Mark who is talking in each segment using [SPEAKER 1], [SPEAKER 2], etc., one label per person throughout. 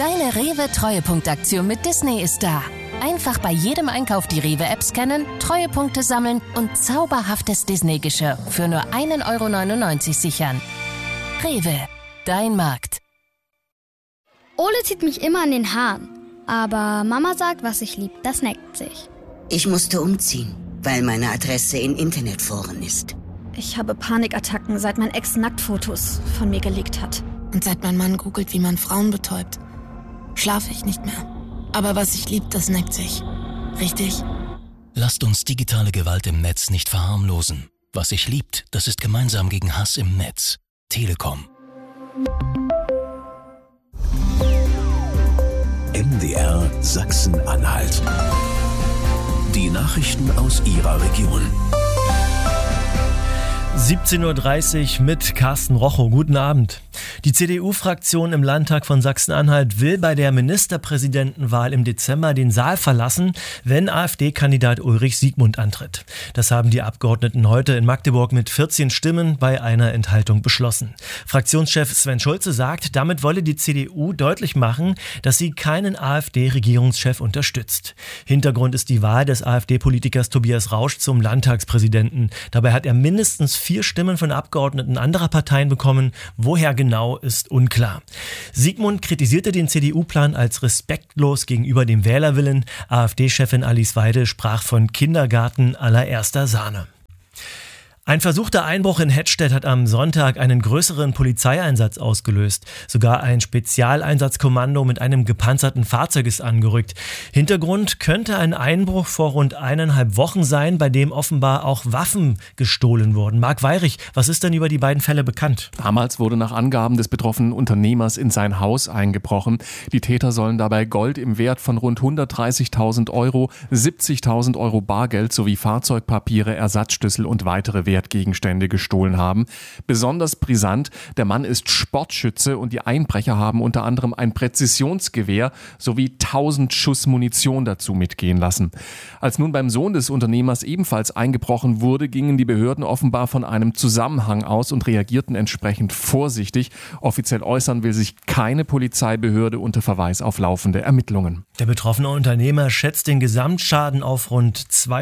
[SPEAKER 1] Deine Rewe-Treuepunktaktion mit Disney ist da. Einfach bei jedem Einkauf die Rewe-App scannen, Treuepunkte sammeln und zauberhaftes Disney-Geschirr für nur 1,99 € sichern. Rewe, dein Markt.
[SPEAKER 2] Ole zieht mich immer an den Haaren. Aber Mama sagt, was ich lieb, das neckt sich.
[SPEAKER 3] Ich musste umziehen, weil meine Adresse in Internetforen ist.
[SPEAKER 4] Ich habe Panikattacken, seit mein Ex Nacktfotos von mir gelegt hat.
[SPEAKER 5] Und seit mein Mann googelt, wie man Frauen betäubt, schlafe ich nicht mehr. Aber was ich lieb, das neckt sich. Richtig?
[SPEAKER 6] Lasst uns digitale Gewalt im Netz nicht verharmlosen. Was sich liebt, das ist gemeinsam gegen Hass im Netz. Telekom.
[SPEAKER 7] MDR Sachsen-Anhalt. Die Nachrichten aus Ihrer Region.
[SPEAKER 8] 17:30 Uhr mit Carsten Rochow. Guten Abend. Die CDU-Fraktion im Landtag von Sachsen-Anhalt will bei der Ministerpräsidentenwahl im Dezember den Saal verlassen, wenn AfD-Kandidat Ulrich Siegmund antritt. Das haben die Abgeordneten heute in Magdeburg mit 14 Stimmen bei einer Enthaltung beschlossen. Fraktionschef Sven Schulze sagt, damit wolle die CDU deutlich machen, dass sie keinen AfD-Regierungschef unterstützt. Hintergrund ist die Wahl des AfD-Politikers Tobias Rausch zum Landtagspräsidenten. Dabei hat er mindestens 4 Stimmen von Abgeordneten anderer Parteien bekommen. Woher genau ist unklar. Siegmund kritisierte den CDU-Plan als respektlos gegenüber dem Wählerwillen. AfD-Chefin Alice Weidel sprach von Kindergarten allererster Sahne. Ein versuchter Einbruch in Hettstedt hat am Sonntag einen größeren Polizeieinsatz ausgelöst. Sogar ein Spezialeinsatzkommando mit einem gepanzerten Fahrzeug ist angerückt. Hintergrund könnte ein Einbruch vor rund 1,5 Wochen sein, bei dem offenbar auch Waffen gestohlen wurden. Marc Weyrich, was ist denn über die beiden Fälle bekannt?
[SPEAKER 9] Damals wurde nach Angaben des betroffenen Unternehmers in sein Haus eingebrochen. Die Täter sollen dabei Gold im Wert von rund 130.000 €, 70.000 € Bargeld sowie Fahrzeugpapiere, Ersatzschlüssel und weitere Wertgegenstände gestohlen haben. Besonders brisant, der Mann ist Sportschütze und die Einbrecher haben unter anderem ein Präzisionsgewehr sowie 1000 Schuss Munition dazu mitgehen lassen. Als nun beim Sohn des Unternehmers ebenfalls eingebrochen wurde, gingen die Behörden offenbar von einem Zusammenhang aus und reagierten entsprechend vorsichtig. Offiziell äußern will sich keine Polizeibehörde unter Verweis auf laufende Ermittlungen.
[SPEAKER 8] Der betroffene Unternehmer schätzt den Gesamtschaden auf rund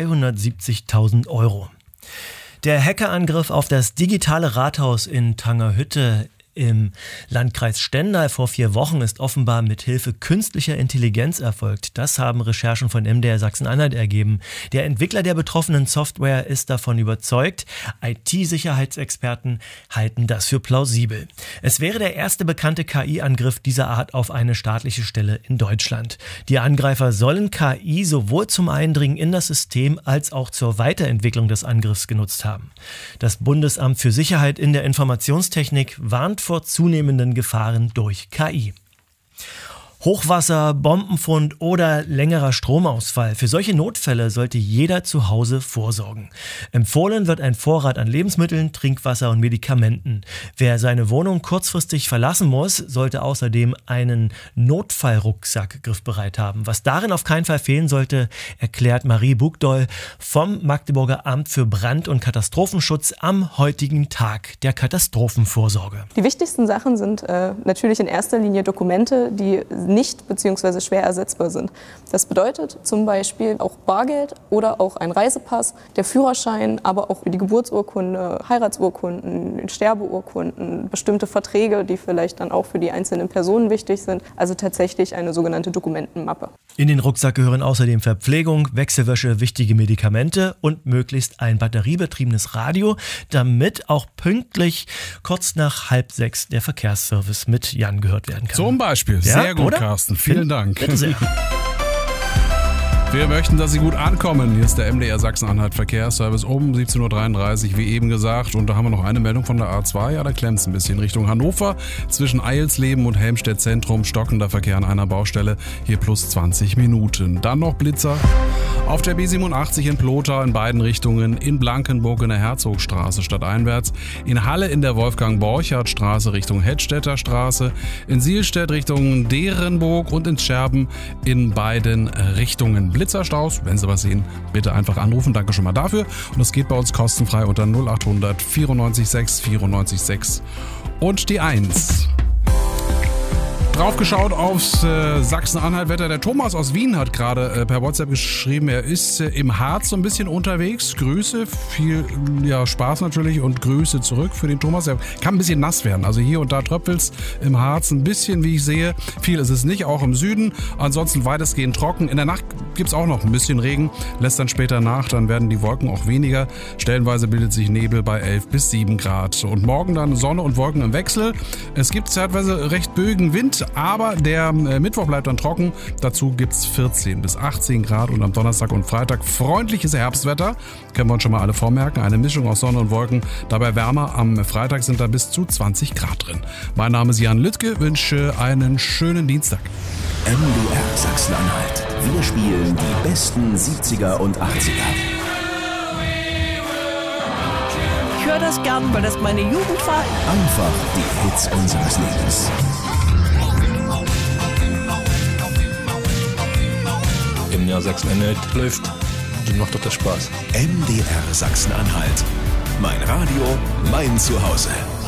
[SPEAKER 8] 270.000 €. Der Hackerangriff auf das digitale Rathaus in Tangerhütte im Landkreis Stendal vor 4 Wochen ist offenbar mit Hilfe künstlicher Intelligenz erfolgt. Das haben Recherchen von MDR Sachsen-Anhalt ergeben. Der Entwickler der betroffenen Software ist davon überzeugt. IT-Sicherheitsexperten halten das für plausibel. Es wäre der erste bekannte KI-Angriff dieser Art auf eine staatliche Stelle in Deutschland. Die Angreifer sollen KI sowohl zum Eindringen in das System als auch zur Weiterentwicklung des Angriffs genutzt haben. Das Bundesamt für Sicherheit in der Informationstechnik warnt vor zunehmenden Gefahren durch KI. Hochwasser, Bombenfund oder längerer Stromausfall. Für solche Notfälle sollte jeder zu Hause vorsorgen. Empfohlen wird ein Vorrat an Lebensmitteln, Trinkwasser und Medikamenten. Wer seine Wohnung kurzfristig verlassen muss, sollte außerdem einen Notfallrucksack griffbereit haben. Was darin auf keinen Fall fehlen sollte, erklärt Marie Bugdoll vom Magdeburger Amt für Brand- und Katastrophenschutz am heutigen Tag der Katastrophenvorsorge.
[SPEAKER 10] Die wichtigsten Sachen sind natürlich in erster Linie Dokumente, die nicht bzw. schwer ersetzbar sind. Das bedeutet zum Beispiel auch Bargeld oder auch ein Reisepass, der Führerschein, aber auch die Geburtsurkunde, Heiratsurkunden, Sterbeurkunden, bestimmte Verträge, die vielleicht dann auch für die einzelnen Personen wichtig sind. Also tatsächlich eine sogenannte Dokumentenmappe.
[SPEAKER 8] In den Rucksack gehören außerdem Verpflegung, Wechselwäsche, wichtige Medikamente und möglichst ein batteriebetriebenes Radio, damit auch pünktlich kurz nach 5:30 der Verkehrsservice mit Jan gehört werden kann.
[SPEAKER 11] Zum Beispiel. Sehr gut, oder? Carsten. Vielen Dank.
[SPEAKER 8] Bitte sehr.
[SPEAKER 11] Wir möchten, dass Sie gut ankommen. Hier ist der MDR Sachsen-Anhalt Verkehrsservice um 17:33 Uhr, wie eben gesagt. Und da haben wir noch eine Meldung von der A2. Ja, da klemmt es ein bisschen Richtung Hannover. Zwischen Eilsleben und Helmstedt Zentrum stockender Verkehr an einer Baustelle. Hier plus 20 Minuten. Dann noch Blitzer auf der B87 in Plotha in beiden Richtungen. In Blankenburg in der Herzogstraße stadteinwärts. In Halle in der Wolfgang-Borchardt-Straße Richtung Hedstädter Straße. In Sielstedt Richtung Derenburg und in Scherben in beiden Richtungen. Blitzerstaus, wenn Sie was sehen, bitte einfach anrufen. Danke schon mal dafür. Und es geht bei uns kostenfrei unter 0800 94 6 94 6 und die 1. Draufgeschaut aufs Sachsen-Anhalt-Wetter. Der Thomas aus Wien hat gerade per WhatsApp geschrieben, er ist im Harz so ein bisschen unterwegs. Grüße, viel Spaß natürlich und Grüße zurück für den Thomas. Er kann ein bisschen nass werden. Also hier und da tröpfelt's im Harz ein bisschen, wie ich sehe. Viel ist es nicht, auch im Süden. Ansonsten weitestgehend trocken. In der Nacht gibt's auch noch ein bisschen Regen, lässt dann später nach. Dann werden die Wolken auch weniger. Stellenweise bildet sich Nebel bei 11 bis 7 Grad. Und morgen dann Sonne und Wolken im Wechsel. Es gibt zeitweise recht böigen Wind, aber der Mittwoch bleibt dann trocken. Dazu gibt's 14 bis 18 Grad und am Donnerstag und Freitag freundliches Herbstwetter. Können wir uns schon mal alle vormerken. Eine Mischung aus Sonne und Wolken. Dabei wärmer. Am Freitag sind da bis zu 20 Grad drin. Mein Name ist Jan Lüttke. Wünsche einen schönen Dienstag.
[SPEAKER 7] MDR Sachsen-Anhalt. Wir spielen die besten 70er und 80er.
[SPEAKER 12] Ich höre das gern, weil das meine Jugend war.
[SPEAKER 7] Einfach die Hits unseres Lebens.
[SPEAKER 13] MDR Sachsen-Anhalt läuft, dann macht doch das Spaß.
[SPEAKER 7] MDR Sachsen-Anhalt. Mein Radio, mein Zuhause.